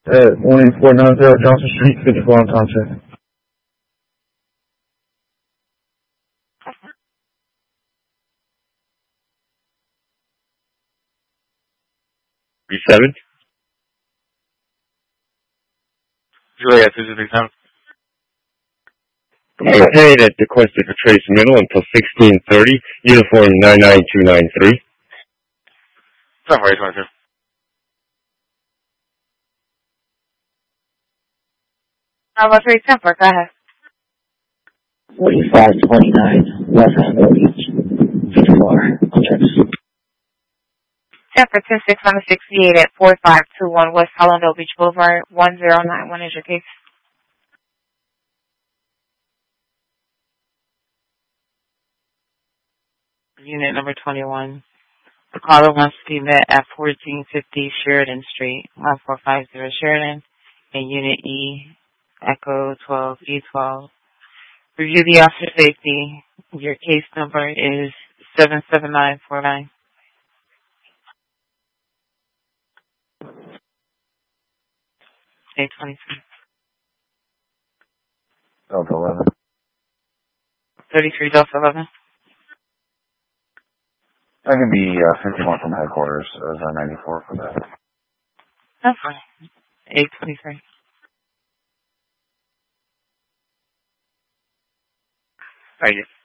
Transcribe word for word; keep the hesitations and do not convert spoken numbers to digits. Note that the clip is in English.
at one eight four nine zero Johnson Street, fifty-four on Tomcheck. Three-seven? Juliet, two two three seven. Hey, that requested for Trace Middle until sixteen thirty, uniform nine nine two nine three. Somewhere, twenty-two. Bravo three Temper, go ahead. forty-five twenty-nine, West Hollywood Beach, fifty-four, on Trace. Temper ten six sixty-eight at four five two one West Hollandale Beach Boulevard, one zero nine one is your case. Unit number twenty-one. The caller wants to be met at fourteen fifty Sheridan Street, one four five zero Sheridan, and Unit E, Echo twelve, E twelve. Review the officer safety. Your case number is seven seven nine four nine. eight twenty-three. Delta eleven. thirty-three Delta eleven. I can be uh, fifty-one from headquarters as our ninety-four for that. That's fine. eight twenty-three. Thank you.